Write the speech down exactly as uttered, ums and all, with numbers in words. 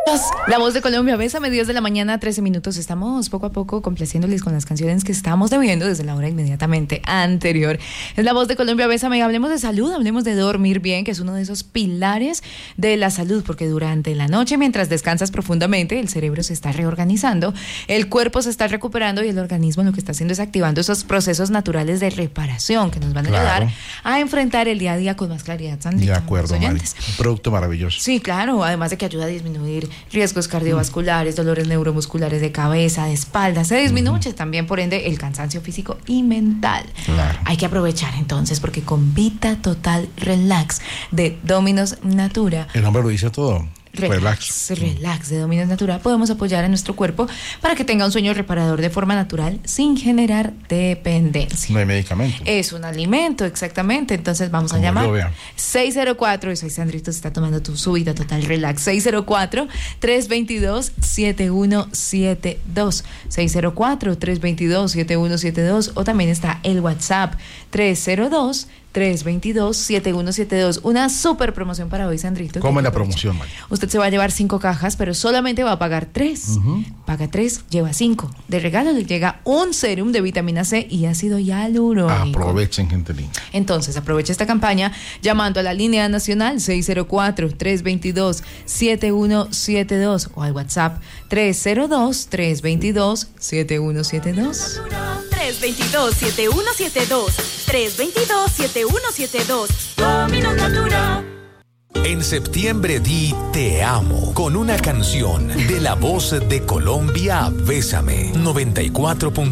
La Voz de Colombia, Bésame, diez de la mañana, trece minutos. Estamos poco a poco complaciéndoles con las canciones que estamos debiendo desde la hora inmediatamente anterior. Es La Voz de Colombia, Bésame. Hablemos de salud, hablemos de dormir bien, que es uno de esos pilares de la salud, porque durante la noche, mientras descansas profundamente, el cerebro se está reorganizando, el cuerpo se está recuperando y el organismo lo que está haciendo es activando esos procesos naturales de reparación que nos van a Claro. ayudar a enfrentar el día a día con más claridad. De acuerdo, Mari. Un producto maravilloso. Sí, claro, además de que ayuda a disminuir riesgos cardiovasculares, dolores neuromusculares de cabeza, de espalda, se disminuye uh-huh. también, por ende, el cansancio físico y mental. Claro. Hay que aprovechar entonces, porque con Vita Total Relax de Dominos Natura, El nombre lo dice todo. Relax, relax, relax de Dominos Natura, podemos apoyar a nuestro cuerpo para que tenga un sueño reparador de forma natural sin generar dependencia. No hay medicamento. Es un alimento, exactamente. Entonces vamos Como a llamar yo vea. seis cero cuatro, y soy Sandrito, se está tomando tu subida total relax, seis cero cuatro, tres dos dos, siete uno siete dos, seis cero cuatro, tres dos dos, siete uno siete dos, o también está el WhatsApp tres cero dos, tres dos dos, siete uno siete dos. Una super promoción para hoy, Sandrito. ¿Cómo es la promoción, Mari? Usted se va a llevar cinco cajas, pero solamente va a pagar tres. Uh-huh. Paga tres, lleva cinco. De regalo le llega un serum de vitamina C y ácido hialurónico. Aprovechen, gente linda. Entonces, aprovecha esta campaña llamando a la línea nacional seis cero cuatro, tres dos dos, siete uno siete dos o al WhatsApp tres cero dos, tres dos dos, siete uno siete dos. tres dos dos, siete uno siete dos. tres dos dos, siete uno siete dos. Dominos Natura. En septiembre di Te amo con una canción de La Voz de Colombia, Bésame, noventa y cuatro.